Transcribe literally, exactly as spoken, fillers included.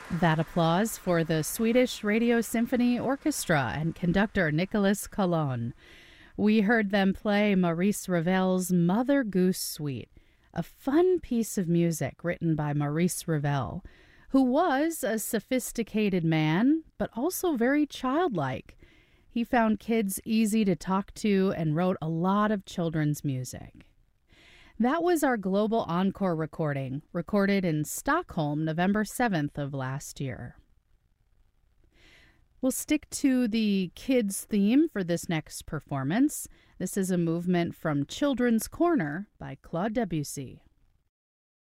That applause for the Swedish Radio Symphony Orchestra and conductor Nicholas Colon. We heard them play Maurice Ravel's Mother Goose Suite, a fun piece of music written by Maurice Ravel, who was a sophisticated man, but also very childlike. He found kids easy to talk to and wrote a lot of children's music. That was our Global Encore recording, recorded in Stockholm, November seventh of last year. We'll stick to the kids' theme for this next performance. This is a movement from Children's Corner by Claude Debussy.